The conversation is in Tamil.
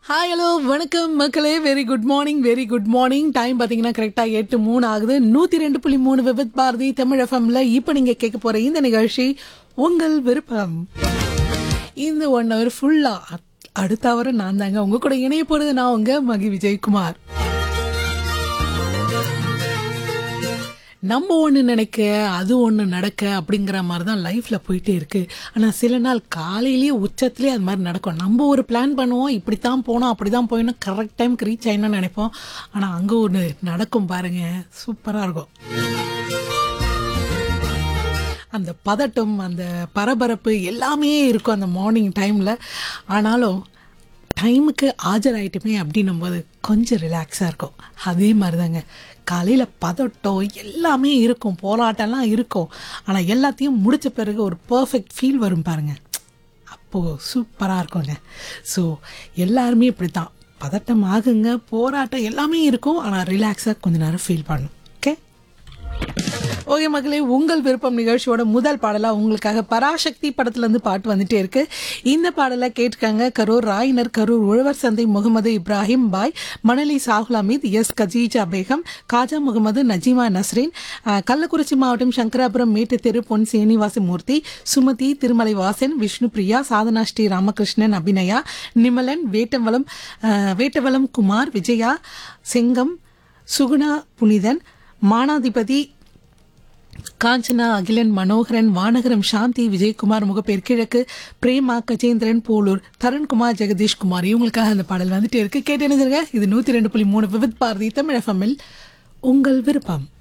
ஹாய் ஹலோ வணக்கம் மக்களே. Very good morning, very good morning. Time பார்த்தீங்கன்னா கரெக்டாக 8:03 ஆகுது. 102.3 விவித் பாரதி தமிழ் எஃப்எம்ல இப்போ நீங்கள் கேட்க போகிற இந்த நிகழ்ச்சி உங்கள் விருப்பம். இந்த 1 hour ஃபுல்லாக அடுத்த hour நான் தாங்க உங்கள் கூட இணைய போகிறது. நான் உங்கள் மகி விஜயகுமார். நம்ம ஒன்று நினைக்க அது ஒன்று நடக்க அப்படிங்கிற மாதிரி தான் லைஃப்பில் போயிட்டே இருக்குது. ஆனால் சில நாள் காலையிலேயே உச்சத்துலேயே அது மாதிரி நடக்கும். நம்ம ஒரு பிளான் பண்ணுவோம், இப்படி தான் போனோம் அப்படி தான் போயிடணும், கரெக்ட் டைமுக்கு ரீச் ஆகிடணும்னு நினைப்போம். ஆனால் அங்கே ஒன்று நடக்கும் பாருங்கள், சூப்பராக இருக்கும். அந்த பதட்டம், அந்த பரபரப்பு எல்லாமே இருக்கும் அந்த மார்னிங் டைமில். ஆனாலும் டைமுக்கு ஆஜராயிட்டுமே அப்படின்னும் போது கொஞ்சம் ரிலாக்ஸாக இருக்கும். அதே மாதிரி தாங்க காலையில் பதட்டம் எல்லாமே இருக்கும், போராட்டம்லாம் இருக்கும். ஆனால் எல்லாத்தையும் முடித்த பிறகு ஒரு பர்ஃபெக்ட் ஃபீல் வரும் பாருங்கள், அப்போது சூப்பராக இருக்குங்க. ஸோ எல்லாருமே இப்படி தான், பதட்டம் ஆகுங்க, போராட்டம் எல்லாமே இருக்கும். ஆனால் ரிலாக்ஸாக கொஞ்ச நேரம் ஃபீல் பண்ணணும். ஓகே மக்களே, உங்கள் விருப்பம் நிகழ்ச்சியோட முதல் பாடலாக உங்களுக்காக பராசக்தி படத்துலேருந்து பாட்டு வந்துட்டே இருக்கு. இந்த பாடலை கேட்டிருக்காங்க கரூர் ராயினர், கரூர் உழவர் சந்தை முகமது இப்ராஹிம் பாய், மணலி சாகுல் அமீத், எஸ் கஜீஜா பேகம், காஜா முகமது, நஜீமா நஸ்ரீன், கள்ளக்குறிச்சி மாவட்டம் சங்கராபுரம் மேட்டு தெரு பொன் சீனிவாச மூர்த்தி, சுமதி, திருமலை வாசன், விஷ்ணு பிரியா, சாதனா ஸ்ரீ ராமகிருஷ்ணன், அபிநயா, நிமலன், வேட்டவலம் குமார், விஜயா, செங்கம், சுகுணா புனிதன், மானாதிபதி, காஞ்சனா, அகிலன், மனோகரன், வானகரம், சாந்தி, விஜயகுமார், முகப்பேர் கிழக்கு, பிரேமா, கஜேந்திரன், போலூர், தருண்குமார், ஜெகதீஷ்குமார், இவங்களுக்காக அந்த பாடல் வந்துட்டே இருக்கு. கேட்டு நினைச்சிருங்க. இது 102.3 விவித் பாரதி தமிழ் எஃப்எம்மில் உங்கள் விருப்பம்.